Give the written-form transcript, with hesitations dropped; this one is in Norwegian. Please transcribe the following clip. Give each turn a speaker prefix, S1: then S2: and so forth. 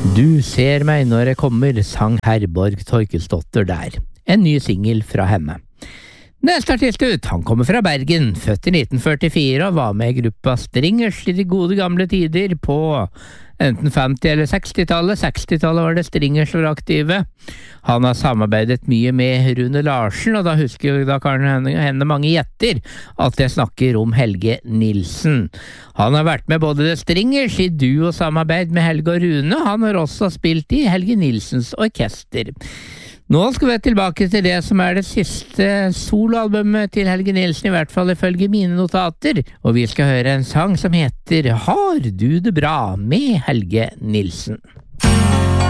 S1: Du ser meg når jeg kommer, sang Herborg Torkelsdotter der. En ny singel fra henne. Neste artist ut, han kommer fra Bergen, født i 1944 og var med i gruppa Stringers i de gode gamle tider på enten 50- eller 60-tallet. 60-tallet var det Stringers var aktive. Han har samarbeidet mye med Rune Larsen, og da kan hende mange gjetter at jeg snakker om Helge Nilsen. Han har vært med både The Stringers i duo-samarbeid med Helge og Rune, og han har også spilt i Helge Nilsens orkester. Nå skal vi tilbake til det som er det siste soloalbumet til Helge Nilsen, i hvert fall ifølge mine notater, og vi skal høre en sang som heter Har du det bra med Helge Nilsen.